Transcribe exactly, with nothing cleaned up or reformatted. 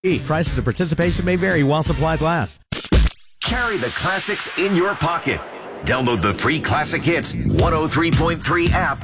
Prices and participation may vary while supplies last. Carry the classics in your pocket. Download the free Classic Hits one oh three point three app